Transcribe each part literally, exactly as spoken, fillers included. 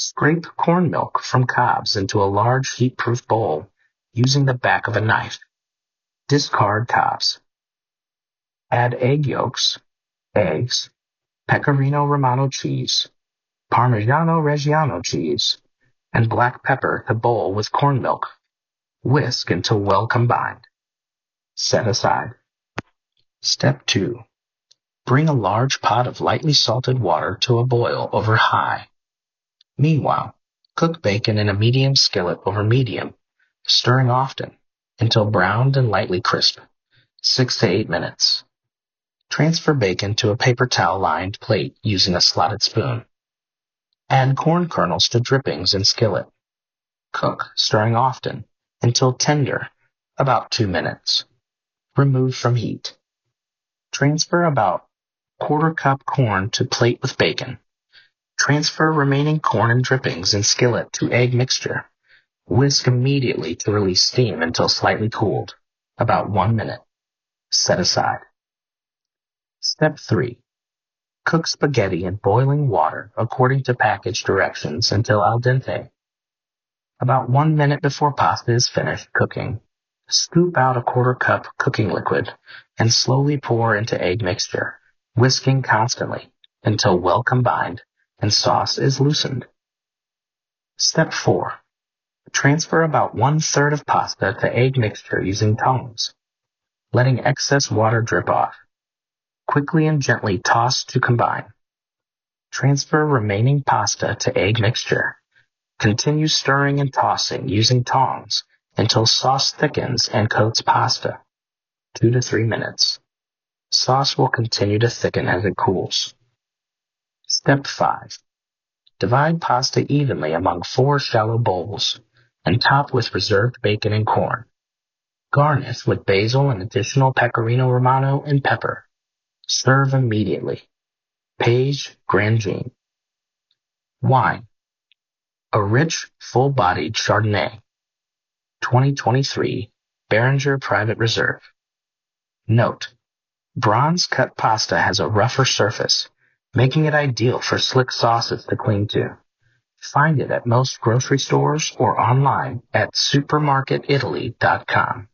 Scrape corn milk from cobs into a large heat-proof bowl using the back of a knife. Discard cobs. Add egg yolks, eggs, Pecorino Romano cheese, Parmigiano Reggiano cheese, and black pepper to bowl with corn milk. Whisk until well combined. Set aside. Step two. Bring a large pot of lightly salted water to a boil over high. Meanwhile, cook bacon in a medium skillet over medium, stirring often until browned and lightly crisp, six to eight minutes. Transfer bacon to a paper towel-lined plate using a slotted spoon. Add corn kernels to drippings in skillet. Cook, stirring often, until tender, about two minutes. Remove from heat. Transfer about quarter cup corn to plate with bacon. Transfer remaining corn and drippings in skillet to egg mixture. Whisk immediately to release steam until slightly cooled, about one minute. Set aside. Step three. Cook spaghetti in boiling water according to package directions until al dente. About one minute before pasta is finished cooking, scoop out a quarter cup cooking liquid and slowly pour into egg mixture, whisking constantly until well combined and sauce is loosened. Step four. Transfer about one-third of pasta to egg mixture using tongs, letting excess water drip off. Quickly and gently toss to combine. Transfer remaining pasta to egg mixture. Continue stirring and tossing using tongs until sauce thickens and coats pasta. Two to three minutes. Sauce will continue to thicken as it cools. Step five. Divide pasta evenly among four shallow bowls and top with reserved bacon and corn. Garnish with basil and additional pecorino romano and pepper. Serve immediately. Page Grandjean. Wine. A rich, full-bodied Chardonnay. twenty twenty-three Beringer Private Reserve. Note: bronze-cut pasta has a rougher surface, making it ideal for slick sauces to cling to. Find it at most grocery stores or online at supermarket italy dot com.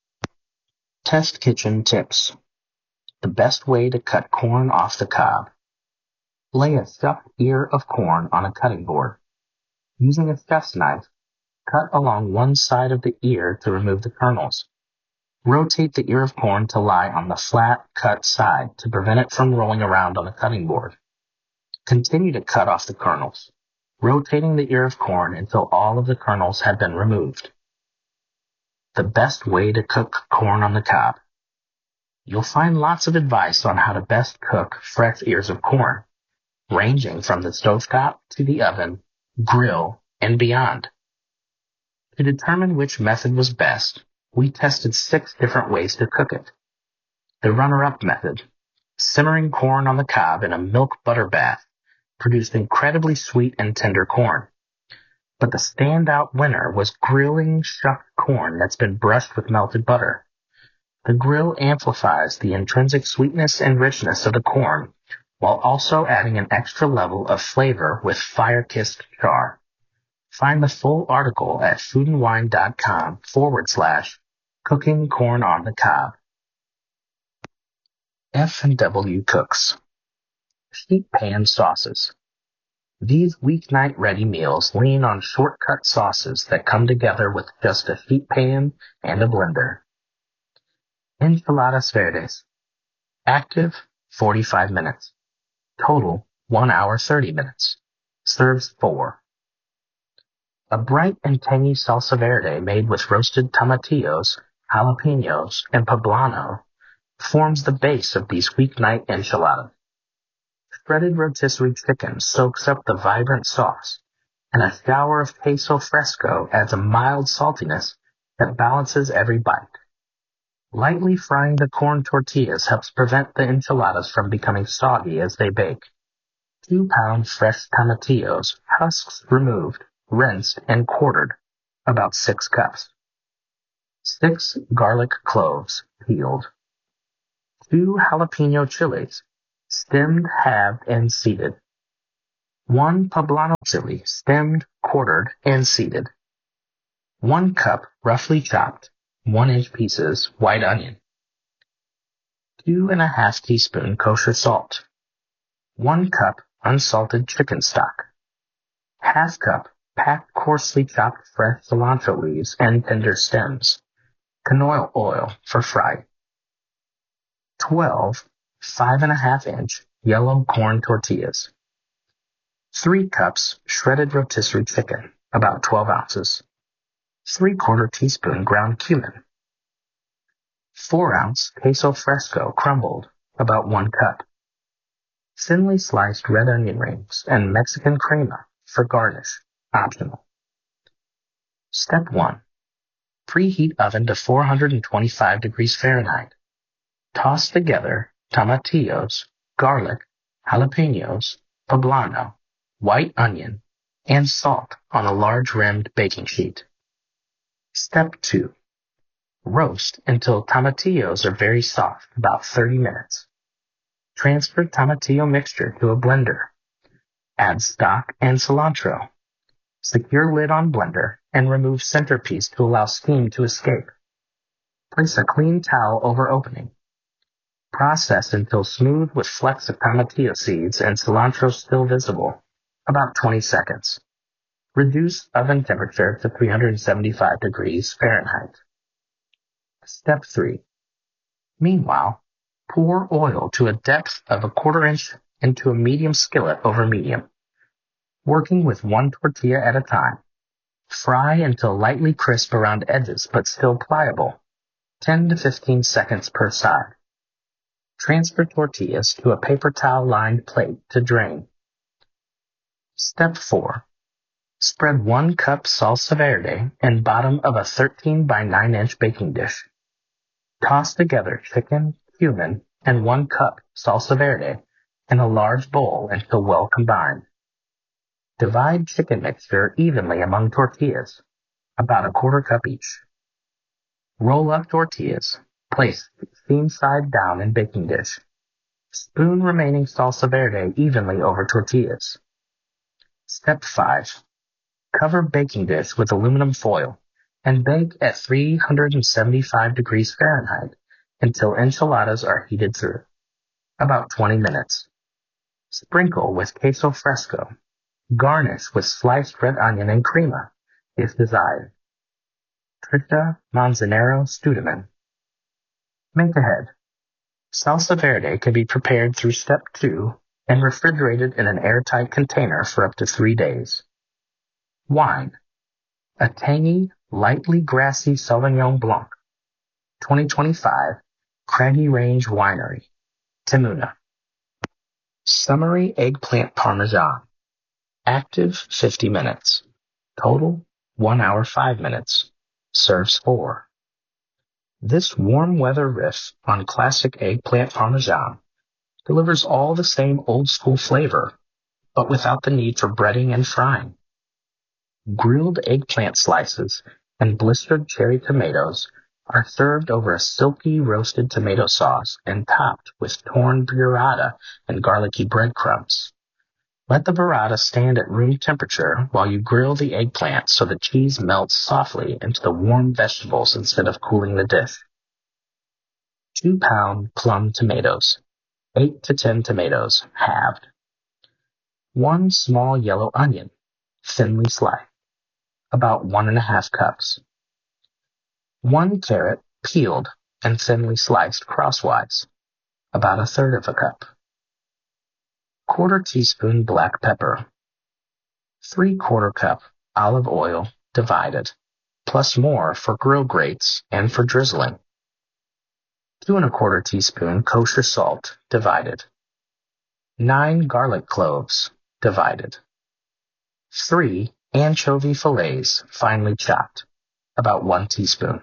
Test kitchen tips. The best way to cut corn off the cob. Lay a stuffed ear of corn on a cutting board. Using a chef's knife, cut along one side of the ear to remove the kernels. Rotate the ear of corn to lie on the flat, cut side to prevent it from rolling around on the cutting board. Continue to cut off the kernels, rotating the ear of corn until all of the kernels have been removed. The best way to cook corn on the cob. You'll find lots of advice on how to best cook fresh ears of corn, ranging from the stovetop to the oven, grill, and beyond. To determine which method was best, we tested six different ways to cook it. The runner-up method, simmering corn on the cob in a milk butter bath, produced incredibly sweet and tender corn. But the standout winner was grilling shucked corn that's been brushed with melted butter. The grill amplifies the intrinsic sweetness and richness of the corn, while also adding an extra level of flavor with fire-kissed char. Find the full article at foodandwine.com forward slash cooking corn on the cob. F and W Cooks. Sheet pan sauces. These weeknight ready meals lean on shortcut sauces that come together with just a sheet pan and a blender. Enchiladas verdes. Active, forty-five minutes. Total, one hour thirty minutes. Serves four. A bright and tangy salsa verde made with roasted tomatillos, jalapenos, and poblano forms the base of these weeknight enchiladas. Shredded rotisserie chicken soaks up the vibrant sauce, and a shower of queso fresco adds a mild saltiness that balances every bite. Lightly frying the corn tortillas helps prevent the enchiladas from becoming soggy as they bake. Two pound fresh tomatillos, husks removed, rinsed, and quartered, about six cups. Six garlic cloves, peeled. Two jalapeno chilies, stemmed, halved, and seeded. one poblano chili, stemmed, quartered, and seeded. one cup roughly chopped, one inch pieces, white onion. two and a half teaspoon kosher salt. one cup unsalted chicken stock. Half cup packed coarsely chopped fresh cilantro leaves and tender stems. Canola oil for frying. twelve five and a half inch yellow corn tortillas. three cups shredded rotisserie chicken, about twelve ounces. three quarter teaspoon ground cumin. four ounce queso fresco crumbled, about one cup. Thinly sliced red onion rings and Mexican crema for garnish, optional. Step one. Preheat oven to four hundred twenty-five degrees Fahrenheit. Toss together tomatillos, garlic, jalapenos, poblano, white onion, and salt on a large rimmed baking sheet. Step two. Roast until tomatillos are very soft, about thirty minutes. Transfer tomatillo mixture to a blender. Add stock and cilantro. Secure lid on blender and remove centerpiece to allow steam to escape. Place a clean towel over opening. Process until smooth with flecks of tomatillo seeds and cilantro still visible, about twenty seconds. Reduce oven temperature to three hundred seventy-five degrees Fahrenheit. Step three. Meanwhile, pour oil to a depth of a quarter inch into a medium skillet over medium. Working with one tortilla at a time. Fry until lightly crisp around edges but still pliable, ten to fifteen seconds per side. Transfer tortillas to a paper towel lined plate to drain. Step four. Spread one cup salsa verde in bottom of a thirteen by nine inch baking dish. Toss together chicken, cumin, and one cup salsa verde in a large bowl until well combined. Divide chicken mixture evenly among tortillas, about a quarter cup each. Roll up tortillas. Place seam side down in baking dish. Spoon remaining salsa verde evenly over tortillas. Step five. Cover baking dish with aluminum foil and bake at three hundred seventy-five degrees Fahrenheit until enchiladas are heated through, about twenty minutes. Sprinkle with queso fresco. Garnish with sliced red onion and crema, if desired. Trisha Manzanero Studeman. Make ahead. Salsa verde can be prepared through step two and refrigerated in an airtight container for up to three days. Wine. A tangy, lightly grassy Sauvignon Blanc. twenty twenty-five Craggy Range Winery, Timuna. Summary eggplant parmesan. Active fifty minutes. Total one hour five minutes. Serves four. This warm weather riff on classic eggplant parmesan delivers all the same old school flavor, but without the need for breading and frying. Grilled eggplant slices and blistered cherry tomatoes are served over a silky roasted tomato sauce and topped with torn burrata and garlicky breadcrumbs. Let the burrata stand at room temperature while you grill the eggplant so the cheese melts softly into the warm vegetables instead of cooling the dish. Two pound plum tomatoes. Eight to ten tomatoes, halved. One small yellow onion, thinly sliced, about one and a half cups. One carrot, peeled and thinly sliced crosswise, about a third of a cup. Quarter teaspoon black pepper. Three quarter cup olive oil, divided, plus more for grill grates and for drizzling. Two and a quarter teaspoon kosher salt, divided. Nine garlic cloves, divided. Three anchovy fillets, finely chopped, about one teaspoon.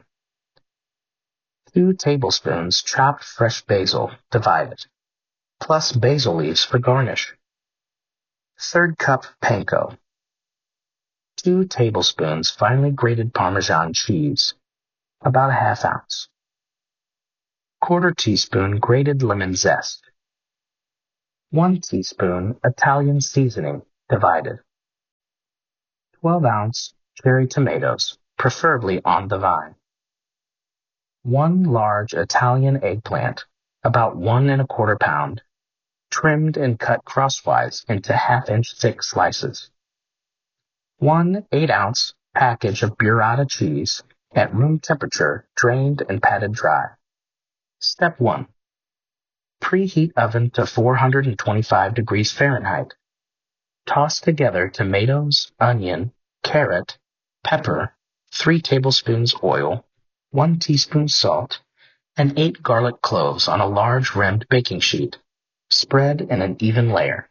Two tablespoons chopped fresh basil, divided, plus basil leaves for garnish. Third cup panko. Two tablespoons finely grated Parmesan cheese, about a half ounce. Quarter teaspoon grated lemon zest. One teaspoon Italian seasoning, divided. twelve ounce cherry tomatoes, preferably on the vine. One large Italian eggplant, about one and a quarter pound, trimmed and cut crosswise into half-inch thick slices. One eight-ounce package of burrata cheese at room temperature, drained and patted dry. Step one. Preheat oven to four hundred twenty-five degrees Fahrenheit. Toss together tomatoes, onion, carrot, pepper, three tablespoons oil, one teaspoon salt, and eight garlic cloves on a large rimmed baking sheet. Spread in an even layer.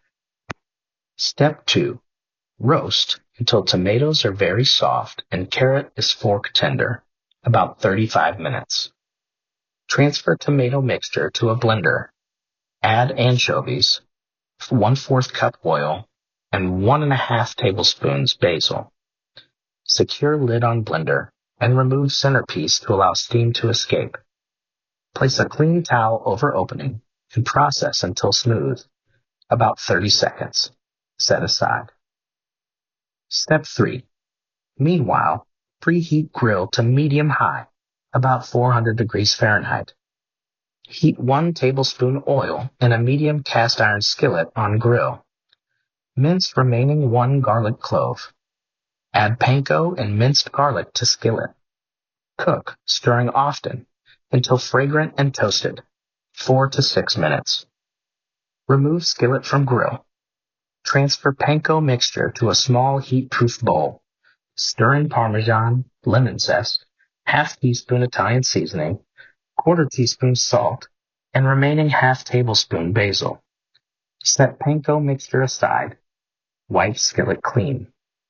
Step two. Roast until tomatoes are very soft and carrot is fork tender, about thirty-five minutes. Transfer tomato mixture to a blender. Add anchovies, one-fourth cup oil, and one and a half tablespoons basil. Secure lid on blender and remove centerpiece to allow steam to escape. Place a clean towel over opening and process until smooth, about thirty seconds. Set aside. Step three. Meanwhile, preheat grill to medium-high, about four hundred degrees Fahrenheit. Heat one tablespoon oil in a medium cast iron skillet on grill. Mince remaining one garlic clove. Add panko and minced garlic to skillet. Cook, stirring often, until fragrant and toasted, four to six minutes. Remove skillet from grill. Transfer panko mixture to a small heat-proof bowl. Stir in Parmesan, lemon zest, half teaspoon Italian seasoning, quarter teaspoon salt, and remaining half tablespoon basil. Set panko mixture aside. Wipe skillet clean.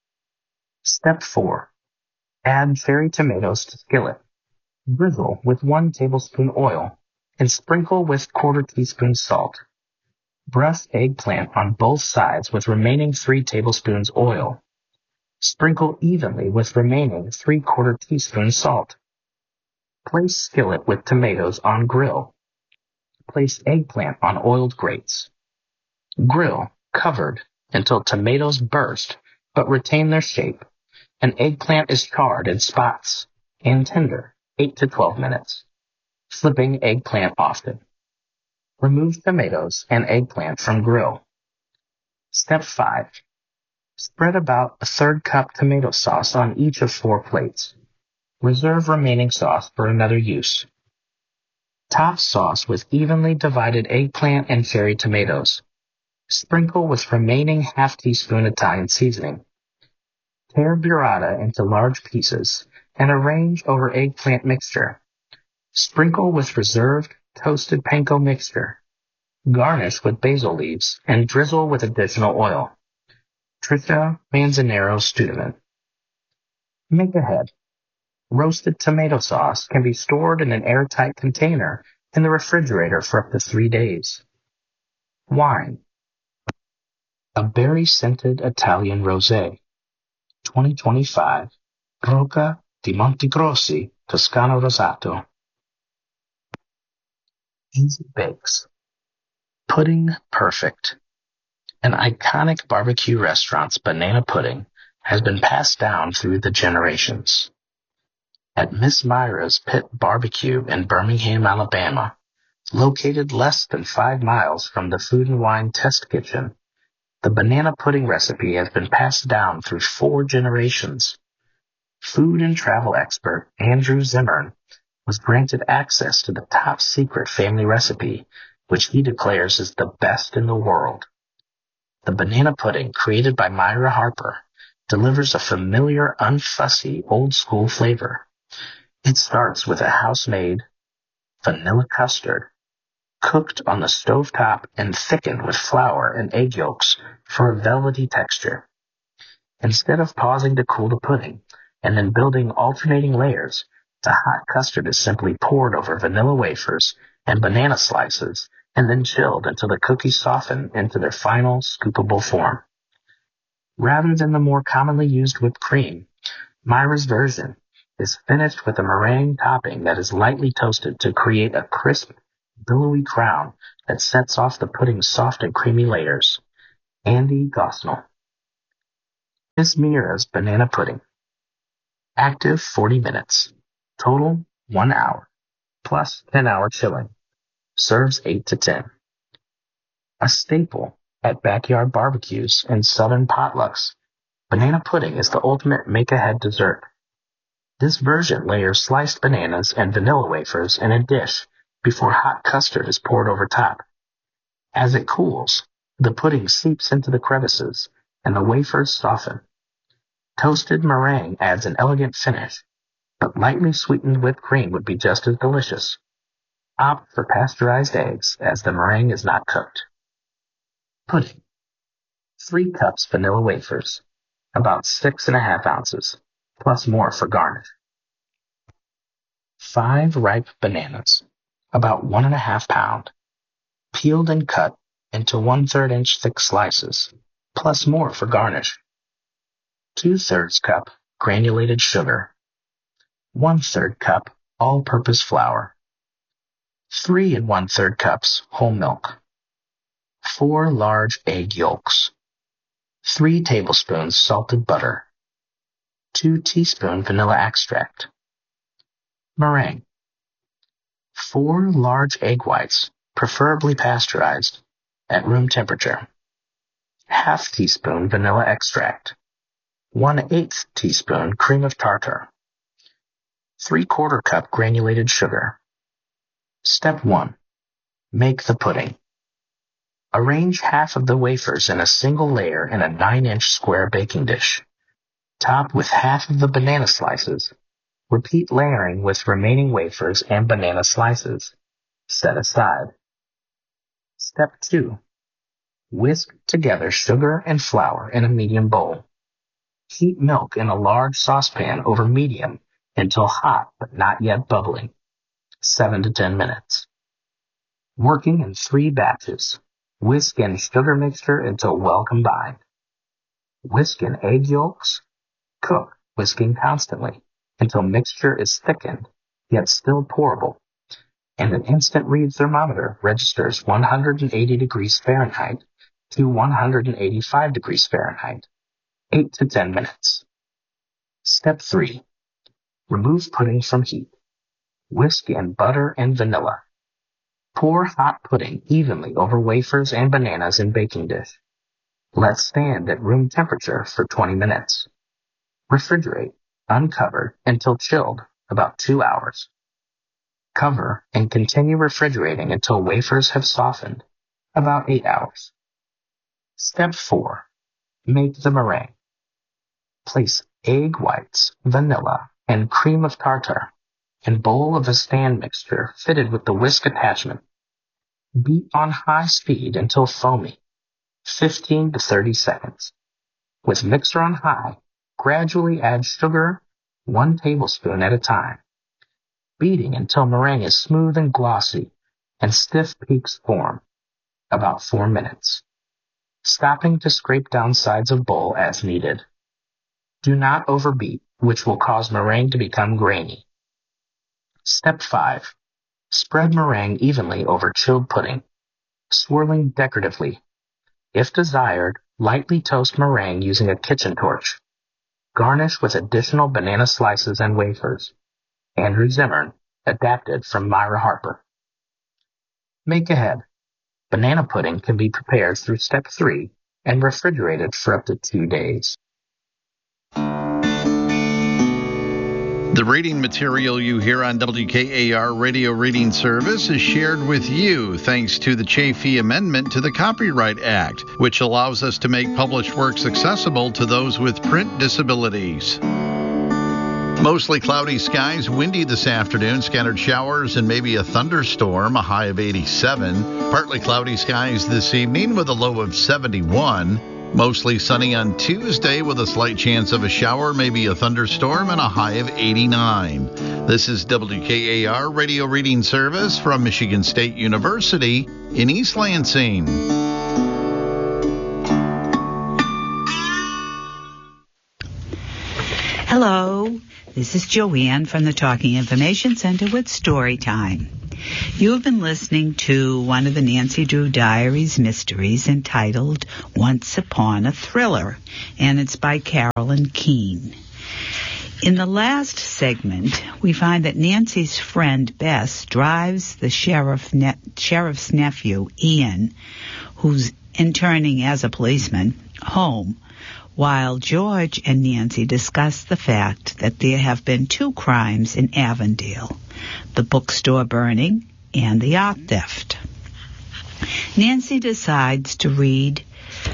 Step four. Add cherry tomatoes to skillet. Drizzle with one tablespoon oil and sprinkle with quarter teaspoon salt. Brush eggplant on both sides with remaining three tablespoons oil. Sprinkle evenly with remaining three quarter teaspoon salt. Place skillet with tomatoes on grill. Place eggplant on oiled grates. Grill, covered, until tomatoes burst but retain their shape, and eggplant is charred in spots and tender, eight to twelve minutes. Flipping eggplant often. Remove tomatoes and eggplant from grill. Step five. Spread about a third cup tomato sauce on each of four plates. Reserve remaining sauce for another use. Top sauce with evenly divided eggplant and cherry tomatoes. Sprinkle with remaining half teaspoon Italian seasoning. Tear burrata into large pieces and arrange over eggplant mixture. Sprinkle with reserved toasted panko mixture. Garnish with basil leaves and drizzle with additional oil. Triccia Manzanero Studiment. Make ahead. Roasted tomato sauce can be stored in an airtight container in the refrigerator for up to three days. Wine. A berry-scented Italian rosé. twenty twenty-five. Rocca di Montegrossi Toscano Rosato. Easy bakes. Pudding perfect. An iconic barbecue restaurant's banana pudding has been passed down through the generations. At Miss Myra's Pit Barbecue in Birmingham, Alabama, located less than five miles from the Food and Wine Test Kitchen, the banana pudding recipe has been passed down through four generations. Food and travel expert Andrew Zimmern was granted access to the top secret family recipe, which he declares is the best in the world. The banana pudding, created by Myra Harper, delivers a familiar, unfussy, old-school flavor. It starts with a house-made vanilla custard, cooked on the stovetop and thickened with flour and egg yolks for a velvety texture. Instead of pausing to cool the pudding and then building alternating layers, the hot custard is simply poured over vanilla wafers and banana slices and then chilled until the cookies soften into their final scoopable form. Rather than the more commonly used whipped cream, Myra's version is finished with a meringue topping that is lightly toasted to create a crisp, billowy crown that sets off the pudding's soft and creamy layers. Andy Gosnell. Miss Mira's banana pudding. Active forty minutes. Total one hour. Plus ten hour chilling. Serves eight to ten. A staple at backyard barbecues and southern potlucks, banana pudding is the ultimate make-ahead dessert. This version layers sliced bananas and vanilla wafers in a dish before hot custard is poured over top. As it cools, the pudding seeps into the crevices and the wafers soften. Toasted meringue adds an elegant finish, but lightly sweetened whipped cream would be just as delicious. Opt for pasteurized eggs as the meringue is not cooked. Pudding. Three cups vanilla wafers, about six and a half ounces, plus more for garnish. Five ripe bananas, about one and a half pound, peeled and cut into one-third inch thick slices, plus more for garnish. Two-thirds cup granulated sugar. One-third cup all-purpose flour. Three and one-third cups whole milk. Four large egg yolks. Three tablespoons salted butter. Two teaspoon vanilla extract. Meringue. Four large egg whites, preferably pasteurized, at room temperature. Half teaspoon vanilla extract. One-eighth teaspoon cream of tartar. Three-quarter cup granulated sugar. Step one. Make the pudding. Arrange half of the wafers in a single layer in a nine inch square baking dish. Top with half of the banana slices. Repeat layering with remaining wafers and banana slices. Set aside. Step two. Whisk together sugar and flour in a medium bowl. Heat milk in a large saucepan over medium until hot but not yet bubbling. seven to ten minutes. Working in three batches. Whisk in sugar mixture until well combined. Whisk in egg yolks. Cook, whisking constantly, until mixture is thickened, yet still pourable, and an instant read thermometer registers one hundred eighty degrees Fahrenheit to one hundred eighty-five degrees Fahrenheit, eight to ten minutes. Step three. Remove pudding from heat. Whisk in butter and vanilla. Pour hot pudding evenly over wafers and bananas in baking dish. Let stand at room temperature for twenty minutes. Refrigerate, uncovered, until chilled, about two hours. Cover and continue refrigerating until wafers have softened, about eight hours. Step four. Make the meringue. Place egg whites, vanilla, and cream of tartar in bowl of a stand mixture fitted with the whisk attachment. Beat on high speed until foamy, fifteen to thirty seconds. With mixer on high, gradually add sugar, one tablespoon at a time, beating until meringue is smooth and glossy and stiff peaks form, about four minutes. Stopping to scrape down sides of bowl as needed. Do not overbeat, which will cause meringue to become grainy. Step five. Spread meringue evenly over chilled pudding, swirling decoratively. If desired, lightly toast meringue using a kitchen torch. Garnish with additional banana slices and wafers. Andrew Zimmern, adapted from Myra Harper. Make ahead. Banana pudding can be prepared through step three and refrigerated for up to two days. The reading material you hear on W K A R Radio Reading Service is shared with you thanks to the Chafee Amendment to the Copyright Act, which allows us to make published works accessible to those with print disabilities. Mostly cloudy skies, windy this afternoon, scattered showers and maybe a thunderstorm, a high of eighty-seven. Partly cloudy skies this evening with a low of seventy-one. Mostly sunny on Tuesday with a slight chance of a shower, maybe a thunderstorm, and a high of eighty-nine. This is W K A R Radio Reading Service from Michigan State University in East Lansing. Hello, this is Joanne from the Talking Information Center with Storytime. You have been listening to one of the Nancy Drew Diaries mysteries entitled Once Upon a Thriller, and it's by Carolyn Keene. In the last segment, we find that Nancy's friend Bess drives the sheriff ne- sheriff's nephew, Ian, who's interning as a policeman, home, while George and Nancy discuss the fact that there have been two crimes in Avondale, the bookstore burning and the art theft. Nancy decides to read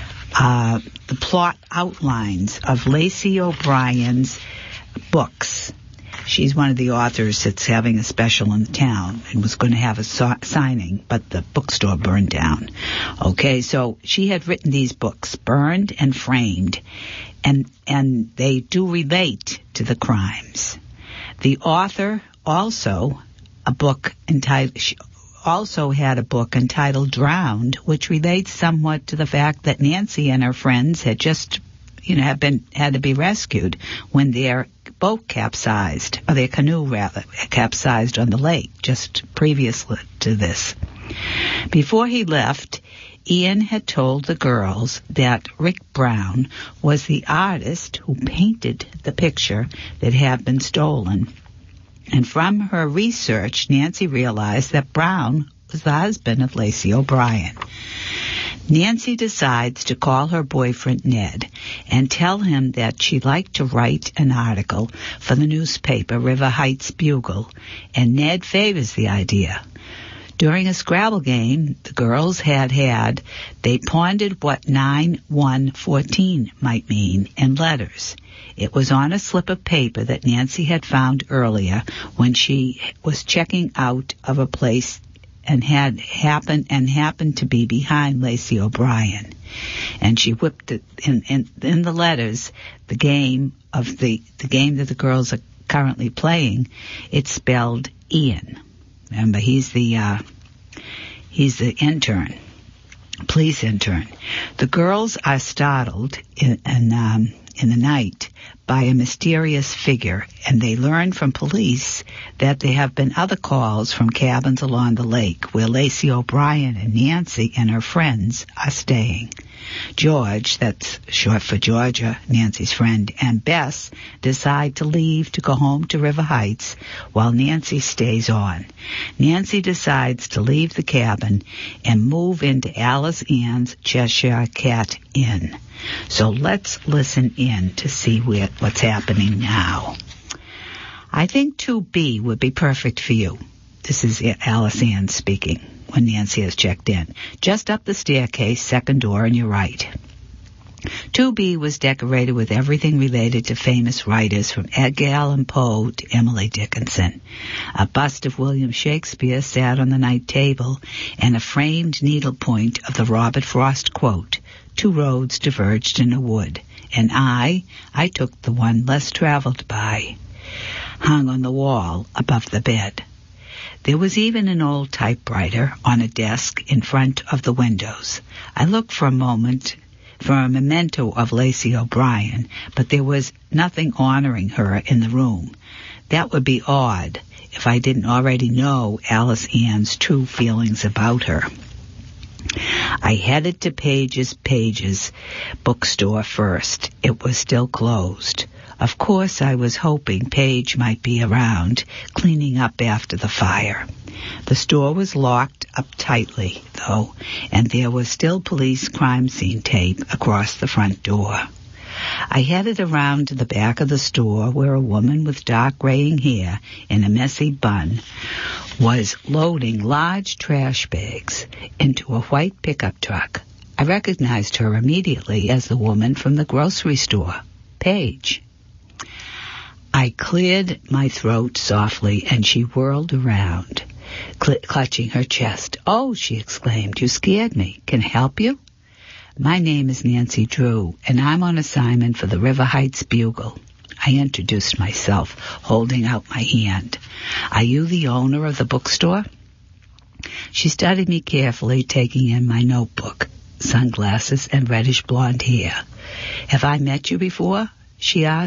uh, the plot outlines of Lacey O'Brien's books. She's one of the authors that's having a special in the town and was going to have a so- signing, but the bookstore burned down. Okay, so she had written these books, Burned and Framed, and and they do relate to the crimes. The author also a book entitled she also had a book entitled Drowned, which relates somewhat to the fact that Nancy and her friends had just you know have been had to be rescued when their boat capsized, or their canoe rather, capsized on the lake just previous to this. Before he left, Ian had told the girls that Rick Brown was the artist who painted the picture that had been stolen. And from her research, Nancy realized that Brown was the husband of Lacey O'Brien. Nancy decides to call her boyfriend Ned and tell him that she'd like to write an article for the newspaper River Heights Bugle, and Ned favors the idea. During a Scrabble game the girls had had, they pondered what nine one fourteen might mean in letters. It was on a slip of paper that Nancy had found earlier when she was checking out of a place and had happened and happened to be behind Lacey O'Brien. And she whipped it in, in, in the letters, the game of the, the game that the girls are currently playing, it spelled Ian. Remember, he's the, uh, he's the intern, police intern. The girls are startled in, in, um, in the night by a mysterious figure, and they learn from police that there have been other calls from cabins along the lake where Lacey O'Brien and Nancy and her friends are staying. George, that's short for Georgia, Nancy's friend, and Bess decide to leave to go home to River Heights while Nancy stays on. Nancy decides to leave the cabin and move into Alice Ann's Cheshire Cat Inn. So let's listen in to see where, what's happening now. I think two B would be perfect for you. This is Alice Ann speaking when Nancy has checked in. Just up the staircase, second door on your right. two B was decorated with everything related to famous writers from Edgar Allan Poe to Emily Dickinson. A bust of William Shakespeare sat on the night table, and a framed needlepoint of the Robert Frost quote, "Two roads diverged in a wood, and I, I took the one less traveled by," hung on the wall above the bed. There was even an old typewriter on a desk in front of the windows. I looked for a moment for a memento of Lacey O'Brien, but there was nothing honoring her in the room. That would be odd if I didn't already know Alice Ann's true feelings about her. I headed to Page's Page's bookstore first. It was still closed. Of course, I was hoping Page might be around, cleaning up after the fire. The store was locked up tightly, though, and there was still police crime scene tape across the front door. I headed around to the back of the store where a woman with dark graying hair and a messy bun was loading large trash bags into a white pickup truck. I recognized her immediately as the woman from the grocery store, Paige. I cleared my throat softly, and she whirled around, cl- clutching her chest. "Oh," she exclaimed, "you scared me. Can I help you?" "My name is Nancy Drew, and I'm on assignment for the River Heights Bugle." I introduced myself, holding out my hand. "Are you the owner of the bookstore?" She studied me carefully, taking in my notebook, sunglasses, and reddish blonde hair. "Have I met you before?" she asked.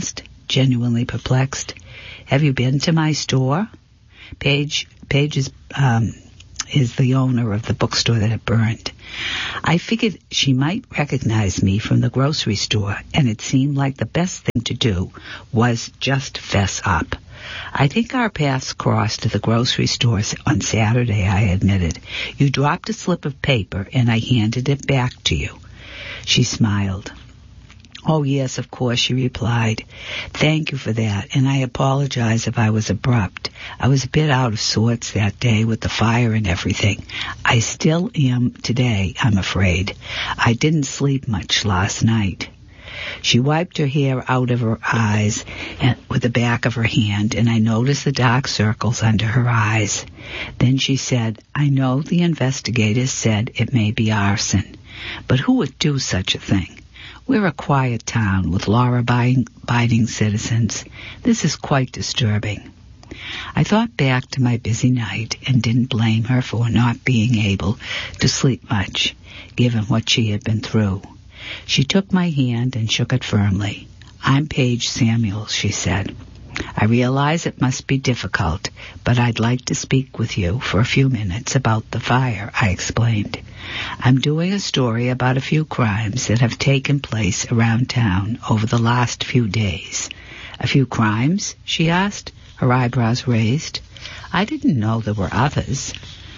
genuinely perplexed. Have you been to my store? Paige, Paige is, um, is the owner of the bookstore that had burned. I figured she might recognize me from the grocery store, and it seemed like the best thing to do was just fess up. I think our paths crossed at the grocery store on Saturday, I admitted. You dropped a slip of paper, and I handed it back to you. She smiled. Oh, yes, of course, she replied. Thank you for that, and I apologize if I was abrupt. I was a bit out of sorts that day with the fire and everything. I still am today, I'm afraid. I didn't sleep much last night. She wiped her hair out of her eyes and, with the back of her hand, and I noticed the dark circles under her eyes. Then she said, I know the investigators said it may be arson, but who would do such a thing? We're a quiet town with law-abiding citizens. This is quite disturbing. I thought back to my busy night and didn't blame her for not being able to sleep much, given what she had been through. She took my hand and shook it firmly. I'm Paige Samuels, she said. I realize it must be difficult, but I'd like to speak with you for a few minutes about the fire, I explained. I'm doing a story about a few crimes that have taken place around town over the last few days. A few crimes? She asked, her eyebrows raised. I didn't know there were others.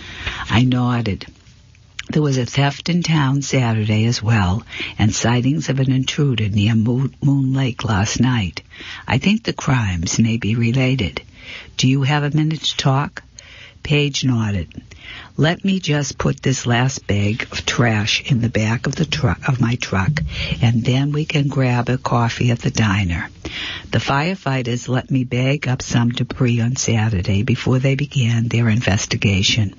I nodded. There was a theft in town Saturday as well, and sightings of an intruder near Moon, Moon Lake last night. I think the crimes may be related. Do you have a minute to talk? Paige nodded. Let me just put this last bag of trash in the back of the truck of my truck, and then we can grab a coffee at the diner. The firefighters let me bag up some debris on Saturday before they began their investigation.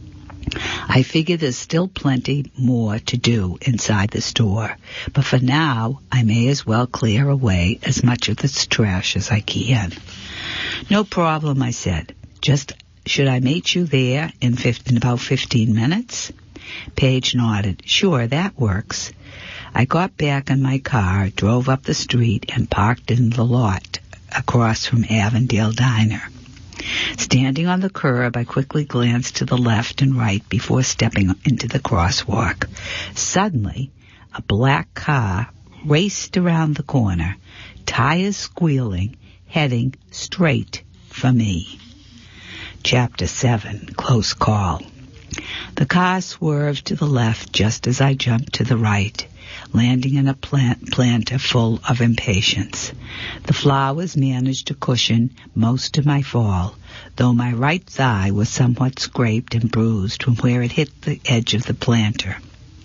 I figure there's still plenty more to do inside the store, but for now, I may as well clear away as much of this trash as I can. No problem, I said. Just should I meet you there in, fifteen, in about fifteen minutes? Paige nodded. Sure, that works. I got back in my car, drove up the street, and parked in the lot across from Avondale Diner. Standing on the curb, I quickly glanced to the left and right before stepping into the crosswalk. Suddenly, a black car raced around the corner, tires squealing, heading straight for me. Chapter seven, Close Call. The car swerved to the left just as I jumped to the right, landing in a plant planter full of impatience. The flowers managed to cushion most of my fall, though my right thigh was somewhat scraped and bruised from where it hit the edge of the planter.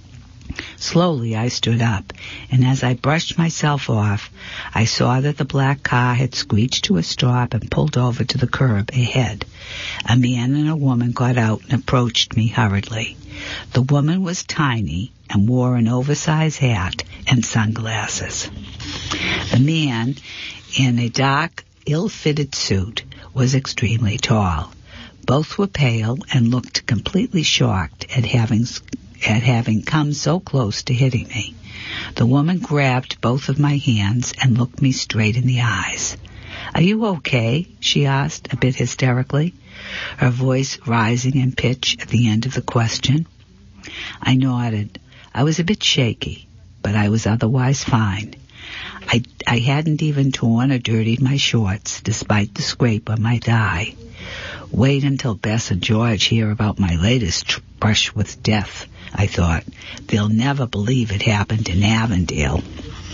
Slowly I stood up, and as I brushed myself off, I saw that the black car had screeched to a stop and pulled over to the curb ahead. A man and a woman got out and approached me hurriedly. The woman was tiny and wore an oversized hat and sunglasses. The man, in a dark, ill-fitted suit, was extremely tall. Both were pale and looked completely shocked at having at having come so close to hitting me. The woman grabbed both of my hands and looked me straight in the eyes. Are you okay? She asked, a bit hysterically, her voice rising in pitch at the end of the question. I nodded. I was a bit shaky, but I was otherwise fine. I, I hadn't even torn or dirtied my shorts, despite the scrape on my thigh. Wait until Bess and George hear about my latest brush with death, I thought. They'll never believe it happened in Avondale.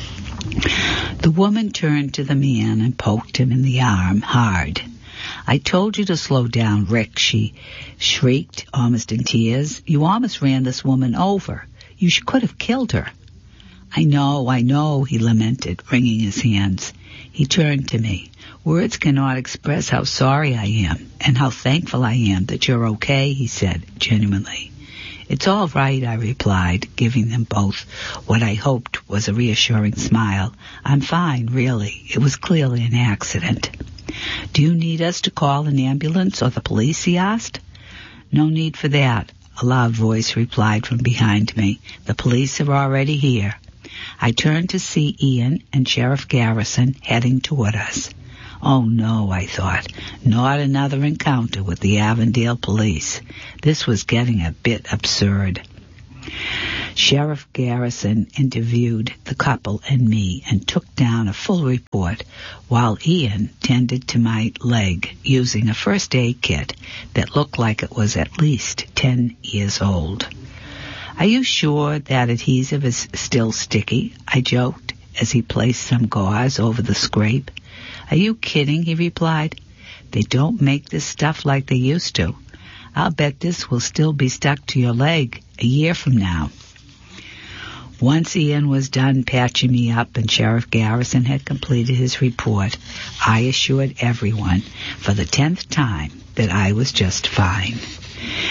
The woman turned to the man and poked him in the arm hard. I told you to slow down, Rick, she shrieked, almost in tears. You almost ran this woman over. You could have killed her. I know, I know, he lamented, wringing his hands. He turned to me. Words cannot express how sorry I am and how thankful I am that you're okay, he said, genuinely. It's all right, I replied, giving them both what I hoped was a reassuring smile. I'm fine, really. It was clearly an accident. Do you need us to call an ambulance or the police, he asked. No need for that, a loud voice replied from behind me. The police are already here. I turned to see Ian and Sheriff Garrison heading toward us. Oh no, I thought, not another encounter with the Avondale police. This was getting a bit absurd. Sheriff Garrison interviewed the couple and me and took down a full report while Ian tended to my leg using a first aid kit that looked like it was at least ten years old. Are you sure that adhesive is still sticky? I joked as he placed some gauze over the scrape. Are you kidding? He replied. They don't make this stuff like they used to. I'll bet this will still be stuck to your leg a year from now. Once Ian was done patching me up and Sheriff Garrison had completed his report, I assured everyone for the tenth time that I was just fine.